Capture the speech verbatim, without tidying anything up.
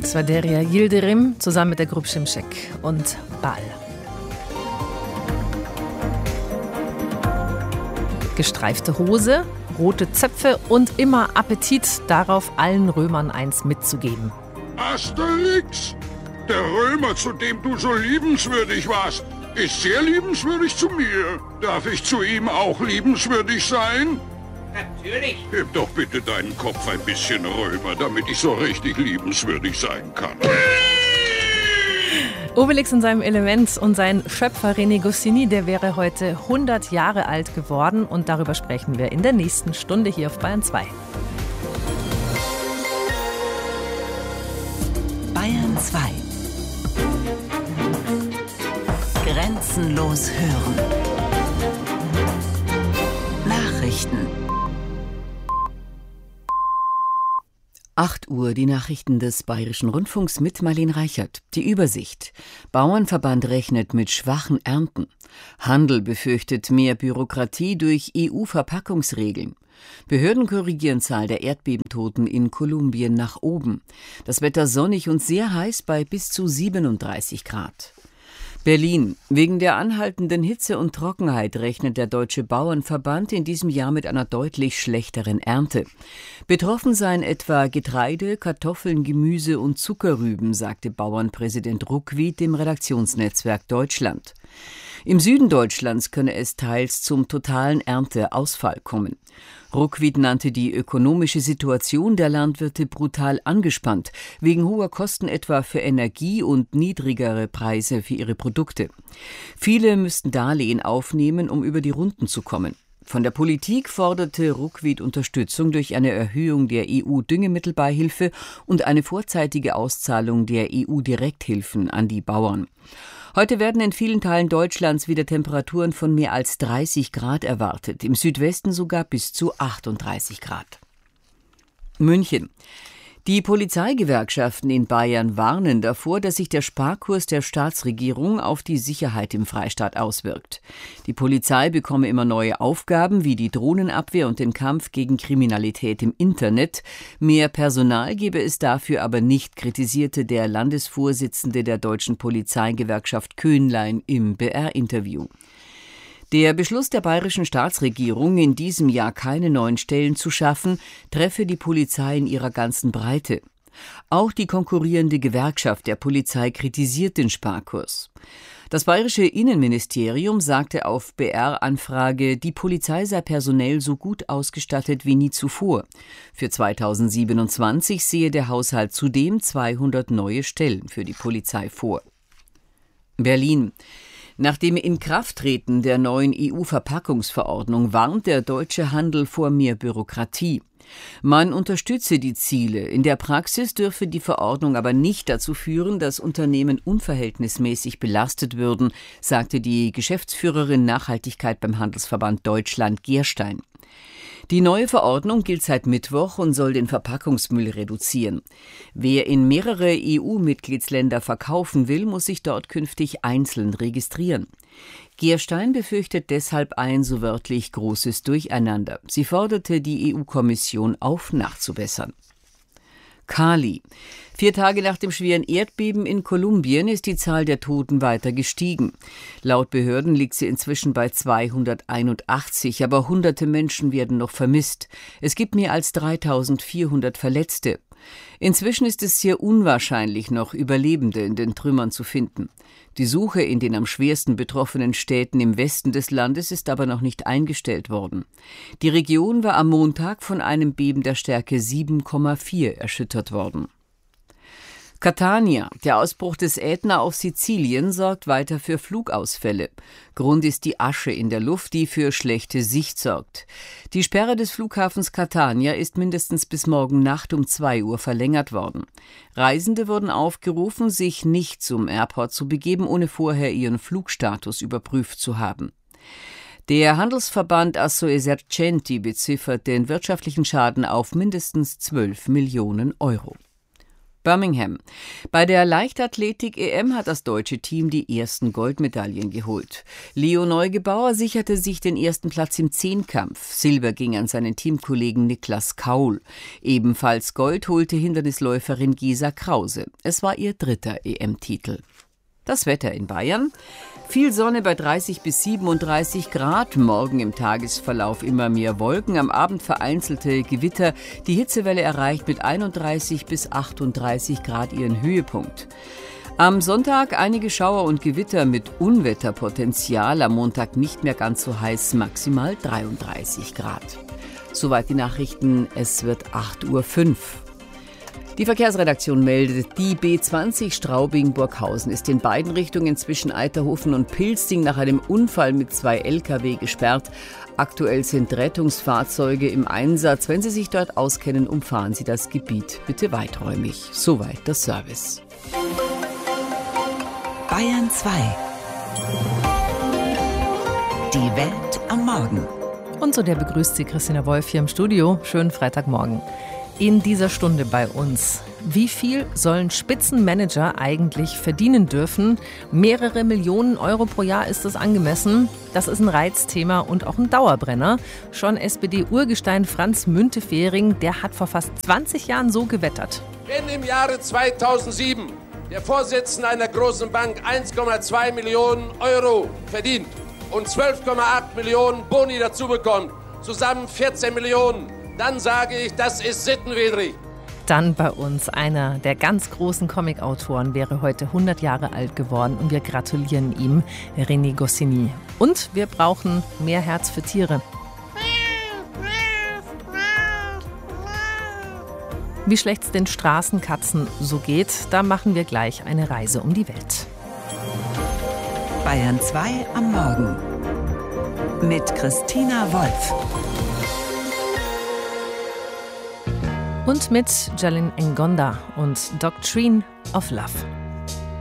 Das war Derya Yildirim zusammen mit der Gruppe Şimşek und Bal. Gestreifte Hose, rote Zöpfe und immer Appetit, darauf allen Römern eins mitzugeben. Asterix, der Römer, zu dem du so liebenswürdig warst, ist sehr liebenswürdig zu mir. Darf ich zu ihm auch liebenswürdig sein? Natürlich. Heb doch bitte deinen Kopf ein bisschen rüber, damit ich so richtig liebenswürdig sein kann. Obelix in seinem Element und sein Schöpfer René Goscinny, der wäre heute hundert Jahre alt geworden. Und darüber sprechen wir in der nächsten Stunde hier auf Bayern zwei. Bayern zwei. Grenzenlos hören. Nachrichten. acht Uhr, die Nachrichten des Bayerischen Rundfunks mit Marlene Reichert. Die Übersicht. Bauernverband rechnet mit schwachen Ernten. Handel befürchtet mehr Bürokratie durch E U-Verpackungsregeln. Behörden korrigieren Zahl der Erdbebentoten in Kolumbien nach oben. Das Wetter sonnig und sehr heiß bei bis zu siebenunddreißig Grad. Berlin. Wegen der anhaltenden Hitze und Trockenheit rechnet der Deutsche Bauernverband in diesem Jahr mit einer deutlich schlechteren Ernte. Betroffen seien etwa Getreide, Kartoffeln, Gemüse und Zuckerrüben, sagte Bauernpräsident Ruckwied dem Redaktionsnetzwerk Deutschland. Im Süden Deutschlands könne es teils zum totalen Ernteausfall kommen. Ruckwied nannte die ökonomische Situation der Landwirte brutal angespannt, wegen hoher Kosten etwa für Energie und niedrigere Preise für ihre Produkte. Viele müssten Darlehen aufnehmen, um über die Runden zu kommen. Von der Politik forderte Ruckwied Unterstützung durch eine Erhöhung der E U-Düngemittelbeihilfe und eine vorzeitige Auszahlung der E U-Direkthilfen an die Bauern. Heute werden in vielen Teilen Deutschlands wieder Temperaturen von mehr als dreißig Grad erwartet, im Südwesten sogar bis zu achtunddreißig Grad. München. Die Polizeigewerkschaften in Bayern warnen davor, dass sich der Sparkurs der Staatsregierung auf die Sicherheit im Freistaat auswirkt. Die Polizei bekomme immer neue Aufgaben wie die Drohnenabwehr und den Kampf gegen Kriminalität im Internet. Mehr Personal gebe es dafür aber nicht, kritisierte der Landesvorsitzende der Deutschen Polizeigewerkschaft Köhnlein im B R-Interview. Der Beschluss der bayerischen Staatsregierung, in diesem Jahr keine neuen Stellen zu schaffen, treffe die Polizei in ihrer ganzen Breite. Auch die konkurrierende Gewerkschaft der Polizei kritisiert den Sparkurs. Das bayerische Innenministerium sagte auf B R-Anfrage, die Polizei sei personell so gut ausgestattet wie nie zuvor. Für zweitausendsiebenundzwanzig sehe der Haushalt zudem zweihundert neue Stellen für die Polizei vor. Berlin. Nach dem Inkrafttreten der neuen E U-Verpackungsverordnung warnt der deutsche Handel vor mehr Bürokratie. Man unterstütze die Ziele. In der Praxis dürfe die Verordnung aber nicht dazu führen, dass Unternehmen unverhältnismäßig belastet würden, sagte die Geschäftsführerin Nachhaltigkeit beim Handelsverband Deutschland Gerstein. Die neue Verordnung gilt seit Mittwoch und soll den Verpackungsmüll reduzieren. Wer in mehrere E U-Mitgliedsländer verkaufen will, muss sich dort künftig einzeln registrieren. Gerstein befürchtet deshalb ein, so wörtlich, großes Durcheinander. Sie forderte die E U-Kommission auf, nachzubessern. Cali. Vier Tage nach dem schweren Erdbeben in Kolumbien ist die Zahl der Toten weiter gestiegen. Laut Behörden liegt sie inzwischen bei zweihunderteinundachtzig, aber hunderte Menschen werden noch vermisst. Es gibt mehr als dreitausendvierhundert Verletzte. Inzwischen ist es sehr unwahrscheinlich, noch Überlebende in den Trümmern zu finden. Die Suche in den am schwersten betroffenen Städten im Westen des Landes ist aber noch nicht eingestellt worden. Die Region war am Montag von einem Beben der Stärke sieben Komma vier erschüttert worden. Catania. Der Ausbruch des Ätna auf Sizilien sorgt weiter für Flugausfälle. Grund ist die Asche in der Luft, die für schlechte Sicht sorgt. Die Sperre des Flughafens Catania ist mindestens bis morgen Nacht um zwei Uhr verlängert worden. Reisende wurden aufgerufen, sich nicht zum Airport zu begeben, ohne vorher ihren Flugstatus überprüft zu haben. Der Handelsverband Assoesercenti beziffert den wirtschaftlichen Schaden auf mindestens zwölf Millionen Euro. Birmingham. Bei der Leichtathletik-E M hat das deutsche Team die ersten Goldmedaillen geholt. Leo Neugebauer sicherte sich den ersten Platz im Zehnkampf. Silber ging an seinen Teamkollegen Niklas Kaul. Ebenfalls Gold holte Hindernisläuferin Gesa Krause. Es war ihr dritter E M-Titel. Das Wetter in Bayern. Viel Sonne bei dreißig bis siebenunddreißig Grad. Morgen im Tagesverlauf immer mehr Wolken. Am Abend vereinzelte Gewitter. Die Hitzewelle erreicht mit einunddreißig bis achtunddreißig Grad ihren Höhepunkt. Am Sonntag einige Schauer und Gewitter mit Unwetterpotenzial. Am Montag nicht mehr ganz so heiß, maximal dreiunddreißig Grad. Soweit die Nachrichten. Es wird acht Uhr fünf. Die Verkehrsredaktion meldet, die B zwanzig Straubing-Burghausen ist in beiden Richtungen zwischen Eiterhofen und Pilsting nach einem Unfall mit zwei L K W gesperrt. Aktuell sind Rettungsfahrzeuge im Einsatz. Wenn Sie sich dort auskennen, umfahren Sie das Gebiet bitte weiträumig. Soweit der Service. Bayern zwei. Die Welt am Morgen. Und so der begrüßt Sie Christina Wolf hier im Studio. Schönen Freitagmorgen. In dieser Stunde bei uns. Wie viel sollen Spitzenmanager eigentlich verdienen dürfen? Mehrere Millionen Euro pro Jahr, ist das angemessen? Das ist ein Reizthema und auch ein Dauerbrenner. Schon S P D-Urgestein Franz Müntefering, der hat vor fast zwanzig Jahren so gewettert. Wenn im Jahre zweitausendsieben der Vorsitzende einer großen Bank eins Komma zwei Millionen Euro verdient und zwölf Komma acht Millionen Boni dazu bekommt, zusammen vierzehn Millionen, dann sage ich, das ist sittenwidrig. Dann bei uns einer der ganz großen Comicautoren, wäre heute hundert Jahre alt geworden und wir gratulieren ihm, René Goscinny. Und wir brauchen mehr Herz für Tiere. Wie schlecht es den Straßenkatzen so geht, da machen wir gleich eine Reise um die Welt. Bayern zwei am Morgen mit Christina Wolf. Und mit Jalin Ngonda und Doctrine of Love.